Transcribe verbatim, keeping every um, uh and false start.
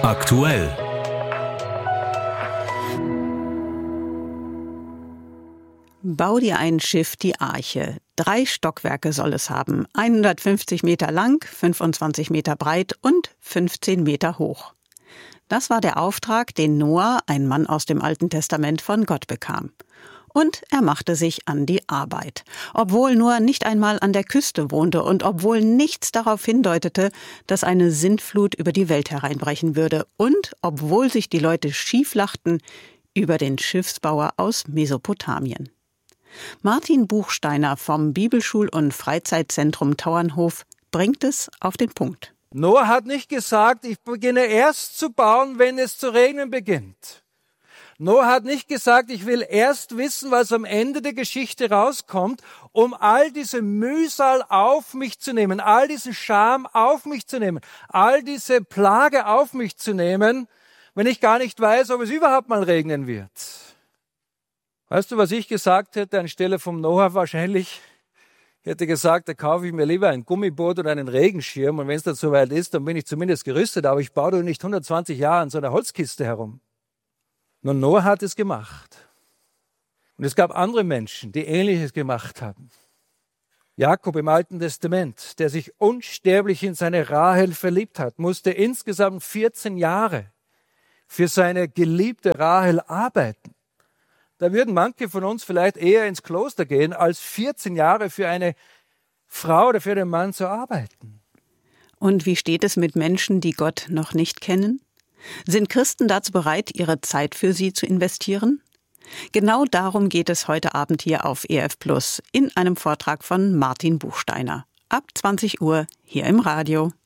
Aktuell. Bau dir ein Schiff, die Arche. Drei Stockwerke soll es haben, hundertfünfzig Meter lang, fünfundzwanzig Meter breit und fünfzehn Meter hoch. Das war der Auftrag, den Noah, ein Mann aus dem Alten Testament, von Gott bekam. Und er machte sich an die Arbeit. Obwohl Noah nicht einmal an der Küste wohnte und obwohl nichts darauf hindeutete, dass eine Sintflut über die Welt hereinbrechen würde und obwohl sich die Leute schieflachten über den Schiffsbauer aus Mesopotamien. Martin Buchsteiner vom Bibelschul- und Freizeitzentrum Tauernhof bringt es auf den Punkt. Noah hat nicht gesagt, ich beginne erst zu bauen, wenn es zu regnen beginnt. Noah hat nicht gesagt, ich will erst wissen, was am Ende der Geschichte rauskommt, um all diese Mühsal auf mich zu nehmen, all diesen Scham auf mich zu nehmen, all diese Plage auf mich zu nehmen, wenn ich gar nicht weiß, ob es überhaupt mal regnen wird. Weißt du, was ich gesagt hätte anstelle vom Noah wahrscheinlich? Ich hätte gesagt, da kaufe ich mir lieber ein Gummiboot oder einen Regenschirm und wenn es dann soweit ist, dann bin ich zumindest gerüstet, aber ich baue doch nicht hundertzwanzig Jahre an so einer Holzkiste herum. Nun, Noah hat es gemacht. Und es gab andere Menschen, die Ähnliches gemacht haben. Jakob im Alten Testament, der sich unsterblich in seine Rahel verliebt hat, musste insgesamt vierzehn Jahre für seine geliebte Rahel arbeiten. Da würden manche von uns vielleicht eher ins Kloster gehen, als vierzehn Jahre für eine Frau oder für einen Mann zu arbeiten. Und wie steht es mit Menschen, die Gott noch nicht kennen? Sind Christen dazu bereit, ihre Zeit für sie zu investieren? Genau darum geht es heute Abend hier auf E F Plus in einem Vortrag von Martin Buchsteiner. Ab zwanzig Uhr hier im Radio.